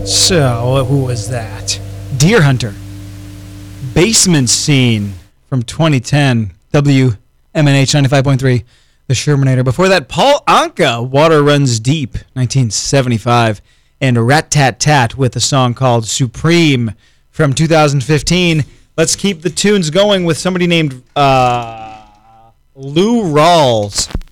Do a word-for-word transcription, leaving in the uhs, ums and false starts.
So, who was that? Deer Hunter. Basement Scene from twenty ten. W M N H ninety-five point three. The Shermanator. Before that, Paul Anka, Water Runs Deep, nineteen seventy-five. And Rat Tat Tat with a song called Supreme from two thousand fifteen. Let's keep the tunes going with somebody named uh, Lou Rawls.